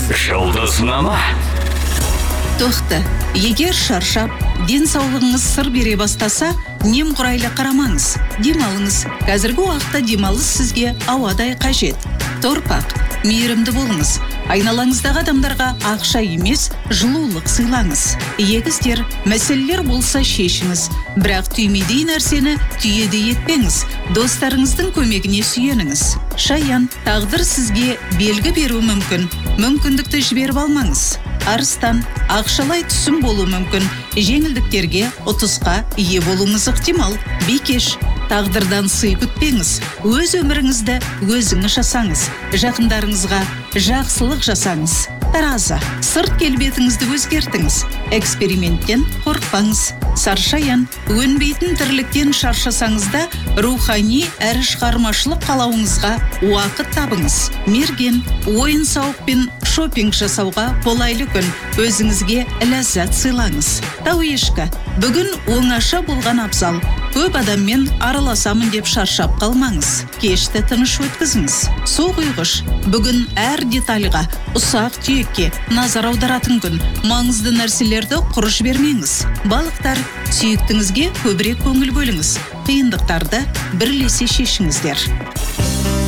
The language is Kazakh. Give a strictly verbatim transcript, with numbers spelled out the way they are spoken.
Жұлдызнама. Тоқты, егер шаршап, денсаулығыңыз сыр бере бастаса, немқұрайлы қарамаңыз, демалыңыз. Қазіргі уақытта демалыс сізге ауадай қажет. Торпақ, мейірімді болыңыз. Айналаңыздағы адамдарға ақша емес, жылулық сыйлаңыз. Егіздер, мәселелер болса шешіңіз, бірақ түймедей нәрсені түйеде етпеңіз. Достарыңыздың көмегіне сүйеніңіз. Шаян, тағдыр сізге белгі беру мүмкін. Мүмкіндікті жіберіп алмаңыз. Арыстан, ақшалай түсім болу мүмкін. Жеңілдіктерге, ұтысқа ие болуыңыз ықтимал. Бикеш, тағдырдан сый күтпеңіз. Өз өміріңізді өзіңіз жасаңыз. Жақындарыңызға жақсылық жасаңыз. Таразы, сырт келбетіңізді өзгертіңіз. Эксперименттен қорықпаңыз. Саршаян, өнбейтін тірліктен шаршасаңыз да, рухани әрі шығармашылық қалауыңызға уақыт табыңыз. Мерген, ойын сауық пен шопинг жасауға қолайлы күн. Өзіңізге ләззат сыйлаңыз. Тауешкі, бүгін оңаша болған абзал. Көп адаммен араласамын деп шаршап қалмаңыз. Кешті тыныш өткізіңіз. Су құйғыш, бүгін әр детальға, ұсақ түйекке назар аударатын күн. Маңызды нәрселерді құр жібермеңіз. Балықтар, сүйіктіңізге көбірек көңіл бөліңіз. Қиындықтарды бірлесе шешіңіздер.